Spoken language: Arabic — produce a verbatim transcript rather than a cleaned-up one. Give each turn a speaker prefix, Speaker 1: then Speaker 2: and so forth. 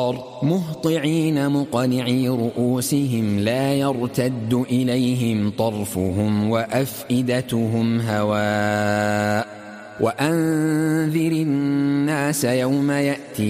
Speaker 1: مهطعين مقنعي رؤوسهم لا يرتد إليهم طرفهم وأفئدتهم هواء وأنذر الناس يوم يأتي